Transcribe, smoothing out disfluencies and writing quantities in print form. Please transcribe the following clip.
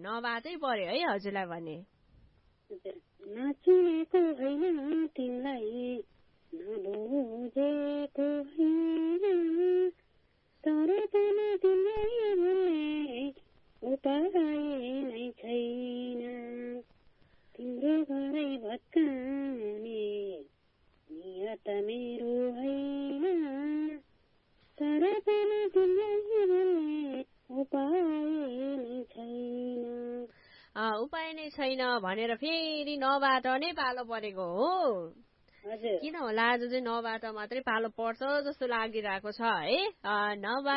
नबाटै पर्यो है हजुरलाई भने नचिनेको होइन तिमीलाई नबुझेको होइन तर पनि तिमीलाई बोल्ने उपाय नै छैन तिम्रो घरै भत्काउने नियत मेरो होइन तर पनि तिमीलाई बोल्ने उपाय नै छैन उपाय नै छैन भनेर फेरि नबाट नै पालो परेको हो किन होला आज चाहिँ नबाट मात्रै पालो पर्छ जस्तो लागिरहेको छ है